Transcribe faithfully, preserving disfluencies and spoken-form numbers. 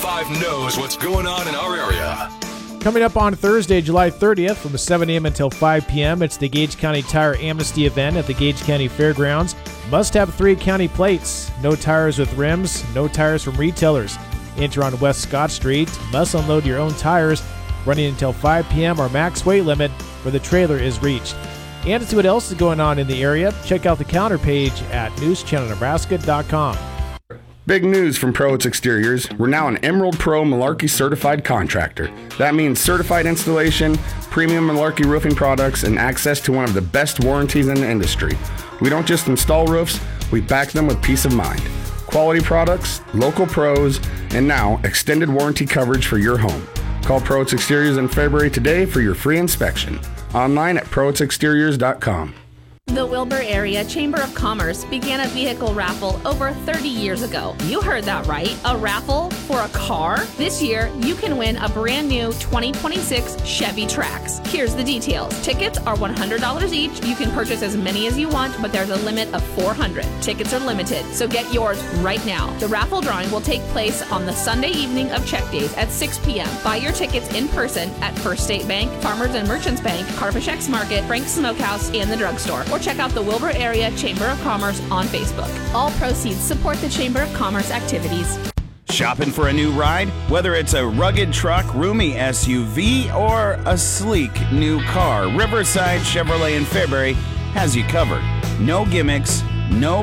five knows what's going on in our area. Coming up on Thursday, July thirtieth, from seven a.m. until five p.m., it's the Gage County Tire Amnesty event at the Gage County Fairgrounds. Must have three county plates. No tires with rims, no tires from retailers. Enter on West Scott Street. Must unload your own tires. Running until five p.m. Our max weight limit for the trailer is reached. And to see what else is going on in the area, check out the calendar page at news channel nebraska dot com. Big news from Proitz Exteriors. We're now an Emerald Pro Malarkey certified contractor. That means certified installation, premium Malarkey roofing products, and access to one of the best warranties in the industry. We don't just install roofs, we back them with peace of mind. Quality products, local pros, and now extended warranty coverage for your home. Call Proitz Exteriors in February today for your free inspection. Online at proitz exteriors dot com. The Wilbur Area Chamber of Commerce began a vehicle raffle over thirty years ago. You heard that right. A raffle for a car? This year, you can win a brand new twenty twenty-six Chevy Trax. Here's the details. Tickets are one hundred dollars each. You can purchase as many as you want, but there's a limit of four hundred. Tickets are limited, so get yours right now. The raffle drawing will take place on the Sunday evening of check days at six p.m. Buy your tickets in person at First State Bank, Farmers and Merchants Bank, Carfish X Market, Frank's Smokehouse, and the drugstore. Or check out the Wilbur Area Chamber of Commerce on Facebook. All proceeds support the Chamber of Commerce activities. Shopping for a new ride? Whether it's a rugged truck, roomy S U V, or a sleek new car, Riverside Chevrolet in Fairbury has you covered. No gimmicks, no